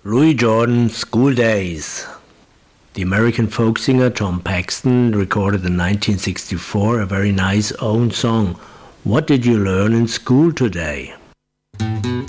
Louis Jordan, School Days. The American folk singer Tom Paxton recorded in 1964 a very nice own song, What Did You Learn in School Today?